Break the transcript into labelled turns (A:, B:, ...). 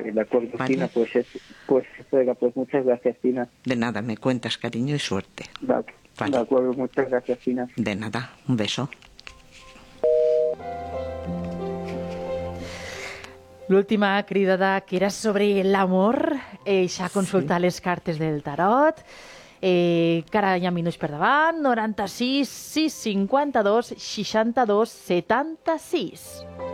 A: Vale, de acuerdo,
B: Vale.
A: Tina, pues venga, pues muchas gracias, Tina.
B: De nada, me cuentas, cariño, y suerte.
A: De
B: Vale.
A: acuerdo, muchas gracias, Tina.
B: De nada, un beso.
C: L'última cridada que era sobre l'amor, ja consultar les cartes del tarot, encara hi ha minuts per davant, 96 652 62 76.